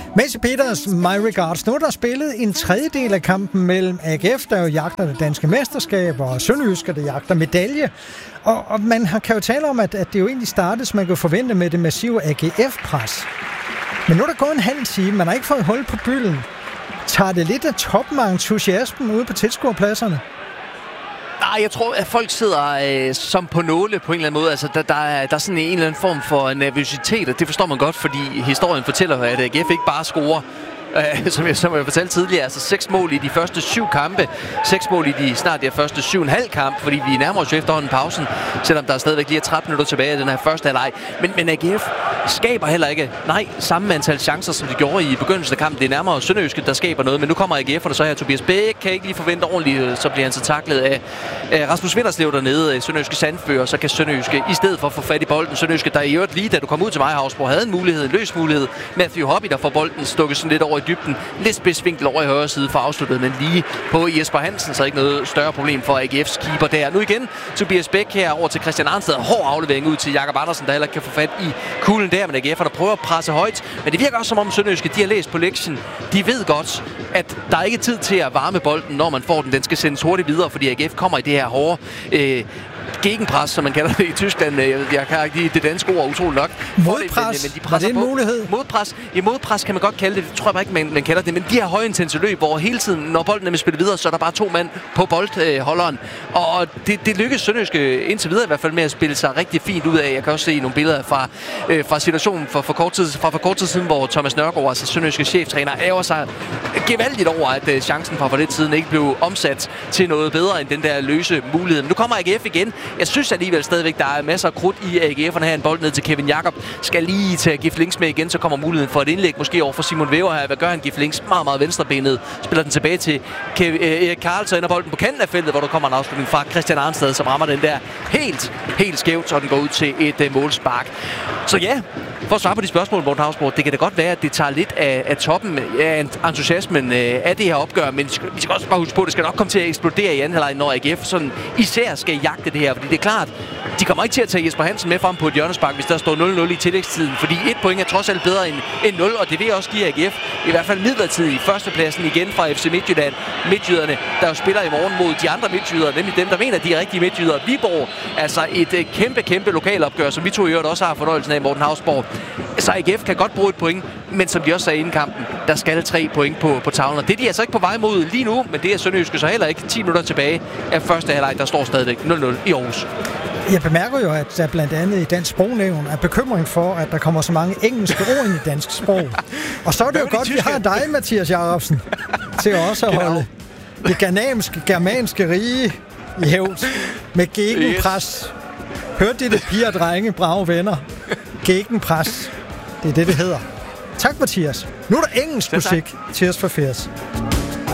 Messi Peters, my regards. Nu er der spillet en tredjedel af kampen mellem AGF, der jo jagter det danske mesterskab, og Sønderjyske, der jagter medalje. Og man kan jo tale om, at det jo egentlig startede, så man kan forvente med det massive AGF-pres. Men nu er der gået en halv time, man har ikke fået hul på bylden. Tager det lidt af toppen af entusiasmen ude på tilskuerpladserne? Nej, jeg tror, at folk sidder som på nåle på en eller anden måde. Altså, der er sådan en eller anden form for nervøsitet, og det forstår man godt, fordi historien fortæller, at AGF ikke bare scorer. Som jeg fortalte tidligere, altså 6 mål i de første 7 kampe, 6 mål i de snart de første 7,5 kamp, fordi vi nærmer os jo efterhånden pausen, selvom der stadigvæk lige er 13 minutter tilbage af den her første halvleg. Men AGF skaber heller ikke, samme antal chancer, som de gjorde i begyndelsen af kampen. Det er nærmere Sønderjyske, der skaber noget, men nu kommer AGF'erne så her. Tobias Bæk kan ikke lige forvente ordentligt, så bliver han så taklet af Rasmus Vinderslev dernede, Sønderjyske sandfører, så kan Sønderjyske i stedet for at få fat i bolden. Sønderjyske, der i øvrigt lige, da du kom ud til mig, Havsborg, havde en mulighed, en løs mulighed. Matthew Hobby, der får bolden stukket sådan lidt over i dybden. Lidt spidsvinkel over i højre side for afsluttet, men lige på Jesper Hansen, så ikke noget større problem for AGF's keeper der. Nu igen Tobias Bæk her over til Christian Arnsted. Hård aflevering ud til Jakob Andersen, der heller kan få fat i kuglen der, men AGF'er, der prøver at presse højt. Men det virker også som om Sønderjyske, de har læst på lektien. De ved godt, at der ikke er tid til at varme bolden, når man får den. Den skal sendes hurtigt videre, fordi AGF kommer i det her hårde gegenpres, som man kalder det i Tyskland. Jeg kan ikke det danske ord utroligt nok. Modpres? Var det en mulighed? Modpres kan man godt kalde det. Det tror jeg bare ikke, man kalder det. Men de her højintense løb, hvor hele tiden, når bolden er med spillet videre, så er der bare 2 mand på boldholderen. Og det lykkedes Sønderjyske indtil videre i hvert fald med at spille sig rigtig fint ud af. Jeg kan også se nogle billeder fra situationen for kort tid siden, hvor Thomas Nørgaard, altså Sønderjyske cheftræner, ærger sig gevaldigt over, at chancen fra lidt siden ikke blev omsat til noget bedre end den der løse mulighed. Men nu kommer AGF igen. Jeg synes alligevel stadigvæk, der er masser af krudt i AGF'erne her. En bold ned til Kevin Jakob. Skal lige tage Gif Links med igen, så kommer muligheden for et indlæg. Måske over for Simon Væver her. Hvad gør han? Gif Links meget, meget venstrebenet. Spiller den tilbage til Erik Karl, så ender bolden på kanten af feltet, hvor der kommer en afslutning fra Christian Arnsted, som rammer den der helt skævt, og den går ud til et målspark. Så ja, for at svare på de spørgsmål, Morten Havsborg, det kan da godt være, at det tager lidt af toppen af entusiasmen af det her opgør, men vi skal også bare huske på, at det skal nok komme til at eksplodere i anden halvleg, når AGF sådan især skal jagte det her, fordi det er klart, de kommer ikke til at tage Jesper Hansen med frem på et hjørnespark, hvis der står 0-0 i tillægstiden, fordi 1 point er trods alt bedre end 0, og det vil også give AGF i hvert fald midlertidigt førstepladsen igen fra FC Midtjylland. Midtjyderne, der jo spiller i morgen mod de andre midtjyder, nemlig dem, der mener, de er rigtige midtjyder. Viborg, altså et kæmpe lokalopgør, som vi to i øvrigt også har fornøjelsen af, Morten Havsborg. Så AGF kan godt bruge et point, men som de også sagde inden kampen, der skal 3 point på tavlen. Det er de altså ikke på vej mod lige nu, men det er Sønderjyske så heller ikke. 10 minutter tilbage af første halvleg, der står stadigvæk 0-0 i Aarhus. Jeg bemærker jo, at der blandt andet i Dansk Sprognævn er bekymring for, at der kommer så mange engelske ord ind i dansk sprog. Og så er det jo godt, at vi har dig, Mathias Jacobsen, til også at holde det germanske rige i hævd med gegenpres. Hørte de det, piger og drenge, brave venner? Gegenpres. Det er det hedder. Tak, Mathias. Nu er der engelsk musik til os for færs.